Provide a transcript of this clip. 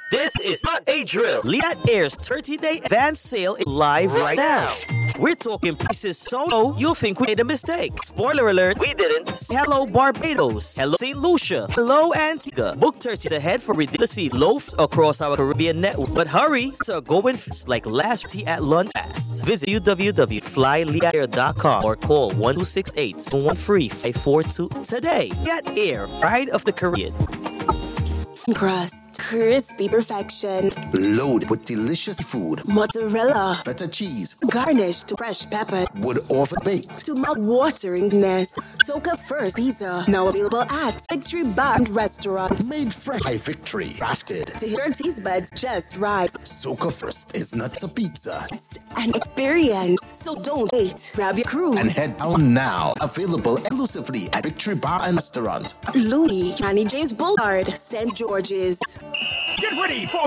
This is not a drill. Liat Air's 30-day advance sale is live right now. We're talking prices so low you'll think we made a mistake. Spoiler alert, we didn't. Hello Barbados. Hello St. Lucia. Hello Antigua. Book 30 ahead for ridiculously low across our Caribbean network. But hurry, so going like last tea at lunch fast. Visit www.flyliatair.com or call 1268-113-542 today. Liat Air, Pride of the Caribbean. Crust. Crispy perfection. Loaded with delicious food. Mozzarella. Feta cheese. Garnished with fresh peppers. Would offer baked. To mouth-wateringness. Soca First Pizza. Now available at Victory Bar and Restaurant. Made fresh by Victory. Crafted to your taste buds just right. Soca First is not a pizza. It's an experience. So don't wait. Grab your crew. And head down now. Available exclusively at Victory Bar and Restaurant. Louis, Johnny James Boulevard, St. George's. Get ready for